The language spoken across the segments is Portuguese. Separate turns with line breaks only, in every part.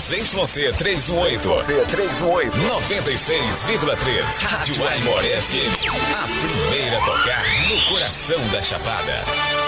ZYC 318. 96,3. Rádio Aimor FM. A primeira a tocar no coração da Chapada.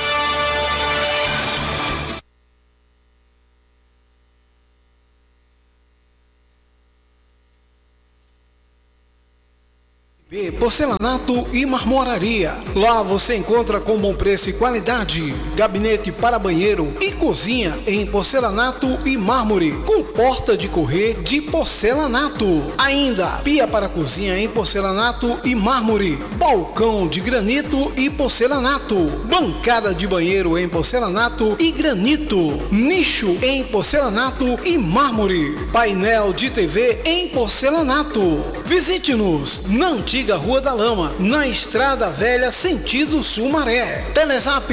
Porcelanato e marmoraria. Lá você encontra com bom preço e qualidade gabinete para banheiro e cozinha em porcelanato e mármore, com porta de correr de porcelanato. Ainda pia para cozinha em porcelanato e mármore, balcão de granito e porcelanato, bancada de banheiro em porcelanato e granito, nicho em porcelanato e mármore, painel de TV em porcelanato. Visite-nos na antiga Rua da Lama, na Estrada Velha, sentido Sumaré. Telezap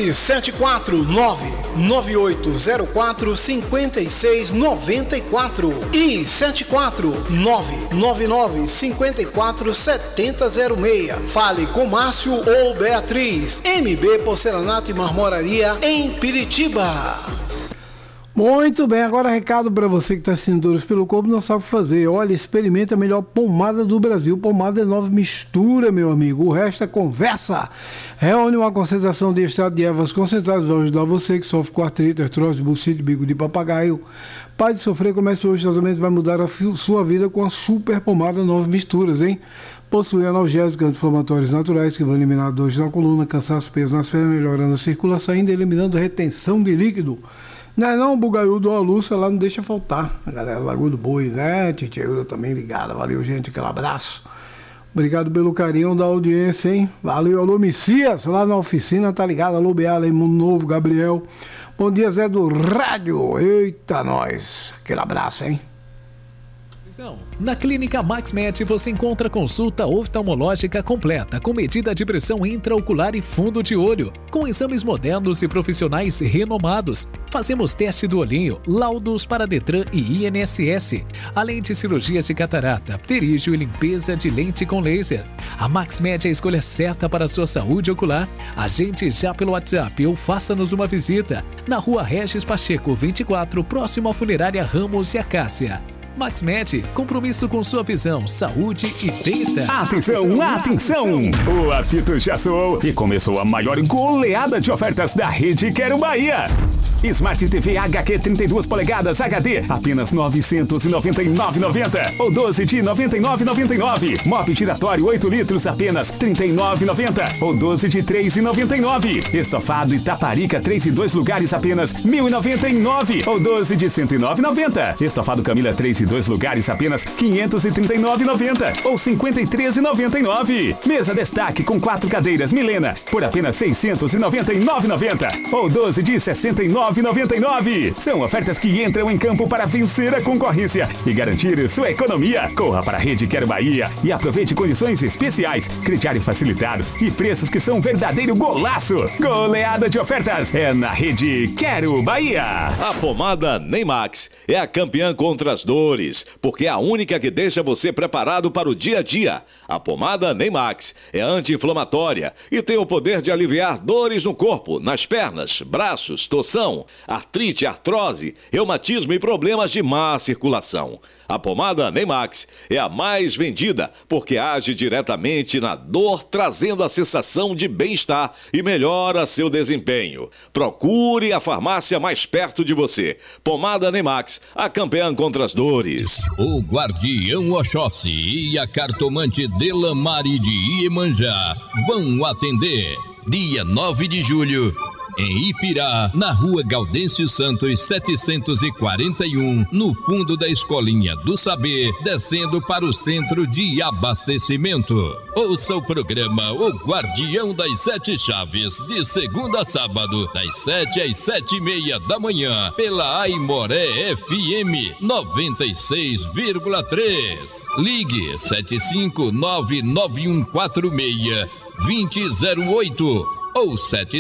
749-9804-5694 e 749-9954-7006. Fale com Márcio ou Beatriz. MB Porcelanato e Marmoraria em Piritiba.
Muito bem, agora recado para você que está sentindo dores pelo corpo, não sabe o que fazer. Olha, experimenta a melhor pomada do Brasil. Pomada é nova mistura, meu amigo. O resto é conversa. Reúne uma concentração de extrato de ervas concentradas vai ajudar você que sofre com artrite, artrose, bucite, bico de papagaio. Pare de sofrer, comece hoje. O tratamento vai mudar a sua vida com a super pomada nova misturas, hein? Possui analgésicos anti-inflamatórios naturais que vão eliminar dores na coluna, cansaço, peso nas pernas, melhorando a circulação, ainda eliminando a retenção de líquido. Não é não, Bugaiúdo ou a Lúcia lá não deixa faltar. A galera Lagoa do Boi, né? Titiaúda também ligada. Valeu, gente, aquele abraço. Obrigado pelo carinho da audiência, hein? Valeu, alô, Messias, lá na oficina, tá ligado? Alô, Beala, Mundo Novo, Gabriel. Bom dia, Zé do Rádio. Eita, nós. Aquele abraço, hein?
Na Clínica MaxMed você encontra consulta oftalmológica completa, com medida de pressão intraocular e fundo de olho, com exames modernos e profissionais renomados. Fazemos teste do olhinho, laudos para Detran e INSS, além de cirurgias de catarata, pterígio e limpeza de lente com laser. A MaxMed é a escolha certa para a sua saúde ocular. Agende já pelo WhatsApp ou faça-nos uma visita na Rua Regis Pacheco 24, próximo à Funerária Ramos e Acácia. MaxMed, compromisso com sua visão, saúde e bem-estar.
Atenção, atenção! O apito já soou e começou a maior goleada de ofertas da Rede Quero Bahia. Smart TV HQ 32 polegadas HD, apenas R$ 999,90 ou 12 de R$ 99,99. Mop giratório 8 litros, apenas R$ 39,90 ou 12 de R$ 3,99. Estofado Itaparica 3 e 2 lugares, apenas R$ 1.099 ou 12 de R$ 109,90. Estofado Camila 3 e 2 lugares, apenas R$ 539,90 ou R$ 53,99. Mesa destaque com 4 cadeiras Milena por apenas R$ 699,90 ou 12 de R$ 69,99. São ofertas que entram em campo para vencer a concorrência e garantir sua economia. Corra para a Rede Quero Bahia e aproveite condições especiais, crediário facilitado e preços que são um verdadeiro golaço. Goleada de ofertas é na Rede Quero Bahia.
A pomada Neymax é a campeã contra as dores, porque é a única que deixa você preparado para o dia a dia. A pomada Neymax é anti-inflamatória e tem o poder de aliviar dores no corpo, nas pernas, braços, torção, artrite, artrose, reumatismo e problemas de má circulação. A pomada Neymax é a mais vendida porque age diretamente na dor, trazendo a sensação de bem-estar e melhora seu desempenho. Procure a farmácia mais perto de você. Pomada Neymax, a campeã contra as dores.
O Guardião Oxóssi e a cartomante Delamare de Iemanjá vão atender dia 9 de julho. Em Ipirá, na Rua Gaudêncio Santos 741, no fundo da Escolinha do Saber, descendo para o centro de abastecimento. Ouça o programa O Guardião das Sete Chaves, de segunda a sábado, das 7 às 7:30 da manhã, pela Aimoré FM 96,3. Ligue 7599146-2008 ou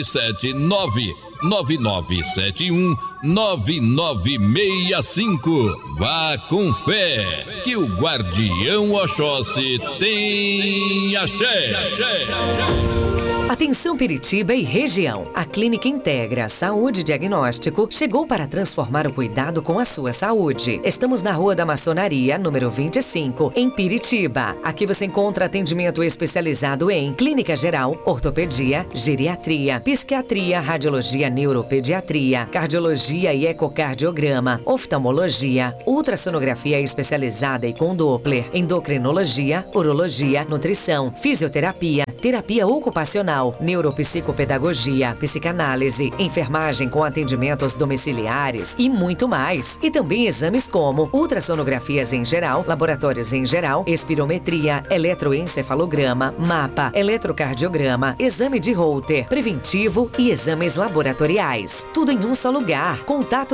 779-9971-9965. Vá com fé, que o Guardião Oxóssi tem axé.
Atenção Piritiba e região. A Clínica Integra Saúde Diagnóstico chegou para transformar o cuidado com a sua saúde. Estamos na Rua da Maçonaria, número 25, em Piritiba. Aqui você encontra atendimento especializado em clínica geral, ortopedia, geriatria, psiquiatria, radiologia, neuropediatria, cardiologia e ecocardiograma, oftalmologia, ultrassonografia especializada e com Doppler, endocrinologia, urologia, nutrição, fisioterapia, terapia ocupacional, neuropsicopedagogia, psicanálise, enfermagem com atendimentos domiciliares e muito mais. E também exames como ultrassonografias em geral, laboratórios em geral, espirometria, eletroencefalograma, mapa, eletrocardiograma, exame de Holter, preventivo e exames laboratoriais. Tudo em um só lugar. Contato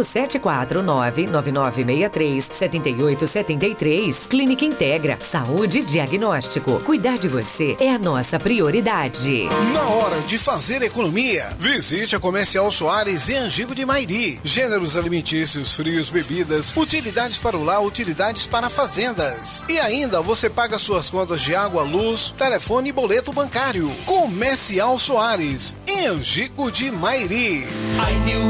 749-9963-7873. Clínica Integra Saúde Diagnóstico. Cuidar de você é a nossa prioridade.
Na hora de fazer economia, visite a Comercial Soares em Angico de Mairi. Gêneros alimentícios, frios, bebidas, utilidades para o lar, utilidades para fazendas. E ainda você paga suas contas de água, luz, telefone e boleto bancário. Comercial Soares em Angico de Mairi.